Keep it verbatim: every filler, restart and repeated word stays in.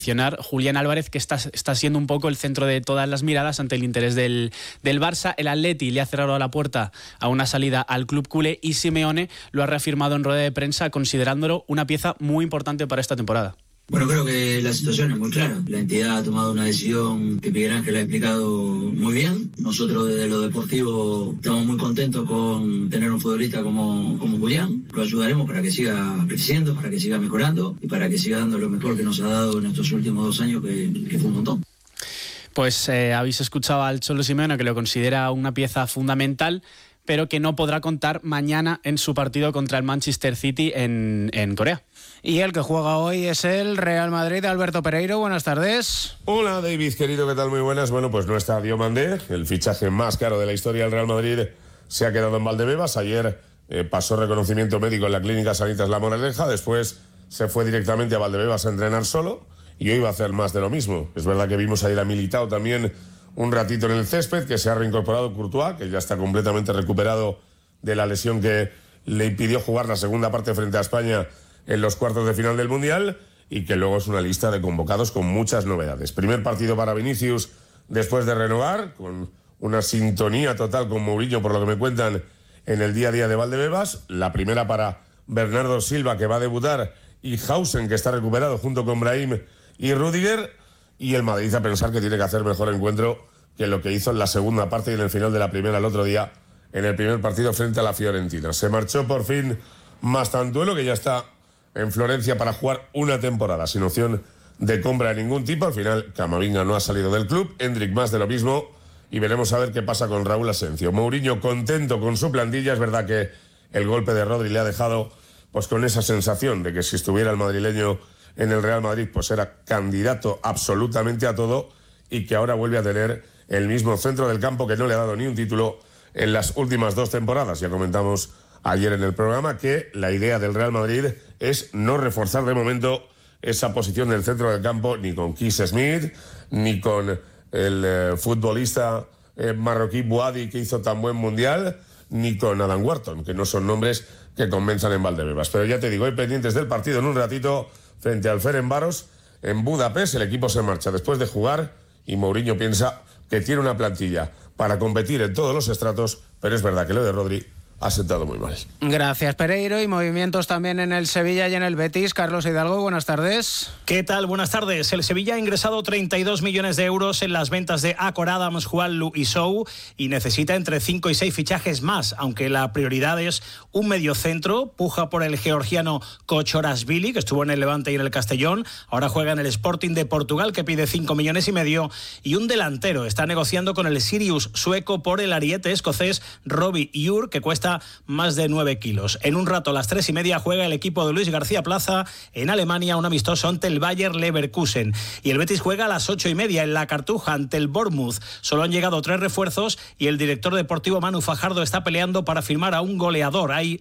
Julián Álvarez, que está, está siendo un poco el centro de todas las miradas ante el interés del, del Barça. El Atleti le ha cerrado la puerta a una salida al club culé y Simeone lo ha reafirmado en rueda de prensa, considerándolo una pieza muy importante para esta temporada. Bueno, creo que la situación es muy clara. La entidad ha tomado una decisión que Miguel Ángel ha explicado muy bien. Nosotros desde lo deportivo estamos muy contentos con tener un futbolista como, como Julián. Lo ayudaremos para que siga creciendo, para que siga mejorando y para que siga dando lo mejor que nos ha dado en estos últimos dos años, que, que fue un montón. Pues eh, habéis escuchado al Cholo Simeone, que lo considera una pieza fundamental, pero que no podrá contar mañana en su partido contra el Manchester City en, en Corea. Y el que juega hoy es el Real Madrid. Alberto Pereiro, buenas tardes. Hola David, querido, ¿qué tal? Muy buenas. Bueno, pues no está Diomandé, el fichaje más caro de la historia del Real Madrid se ha quedado en Valdebebas. Ayer eh, pasó reconocimiento médico en la Clínica Sanitas La Moraleja, después se fue directamente a Valdebebas a entrenar solo y hoy va a hacer más de lo mismo. Es verdad que vimos ayer a Militao también un ratito en el césped, que se ha reincorporado Courtois, que ya está completamente recuperado de la lesión que le impidió jugar la segunda parte frente a España en los cuartos de final del Mundial, y que luego es una lista de convocados con muchas novedades. Primer partido para Vinicius después de renovar, con una sintonía total con Mourinho, por lo que me cuentan, en el día a día de Valdebebas. La primera para Bernardo Silva, que va a debutar, y Hausen, que está recuperado junto con Brahim y Rüdiger. Y el Madrid a pensar que tiene que hacer mejor encuentro que lo que hizo en la segunda parte y en el final de la primera el otro día, en el primer partido frente a la Fiorentina. Se marchó por fin Mastantuelo, que ya está en Florencia para jugar una temporada sin opción de compra de ningún tipo. Al final Camavinga no ha salido del club, Endrick más de lo mismo, y veremos a ver qué pasa con Raúl Asencio. Mourinho contento con su plantilla. Es verdad que el golpe de Rodri le ha dejado pues con esa sensación de que si estuviera el madrileño en el Real Madrid pues era candidato absolutamente a todo, y que ahora vuelve a tener el mismo centro del campo que no le ha dado ni un título en las últimas dos temporadas. Ya comentamos ayer en el programa que la idea del Real Madrid es no reforzar de momento esa posición del centro del campo, ni con Keith Smith, ni con el eh, futbolista eh, marroquí Bouadi, que hizo tan buen mundial, ni con Adam Wharton, que no son nombres que convenzan en Valdebebas. Pero ya te digo, hay pendientes del partido en un ratito frente al Ferencváros en Budapest. El equipo se marcha después de jugar y Mourinho piensa que tiene una plantilla para competir en todos los estratos, pero es verdad que lo de Rodri ha sentado muy mal. Gracias, Pereiro. Y movimientos también en el Sevilla y en el Betis. Carlos Hidalgo, buenas tardes. ¿Qué tal? Buenas tardes. El Sevilla ha ingresado treinta y dos millones de euros en las ventas de Acor Adams, Juanlu y Sou, y necesita entre cinco y seis fichajes más, aunque la prioridad es un mediocentro. Puja por el georgiano Kochorashvili, que estuvo en el Levante y en el Castellón. Ahora juega en el Sporting de Portugal, que pide cinco millones y medio. Y un delantero. Está negociando con el Sirius sueco por el ariete escocés Robbie Ure, que cuesta más de nueve kilos. En un rato, a las tres y media, juega el equipo de Luis García Plaza en Alemania, un amistoso ante el Bayer Leverkusen. Y el Betis juega a las ocho y media en la Cartuja ante el Bournemouth. Solo han llegado tres refuerzos y el director deportivo Manu Fajardo está peleando para firmar a un goleador. Hay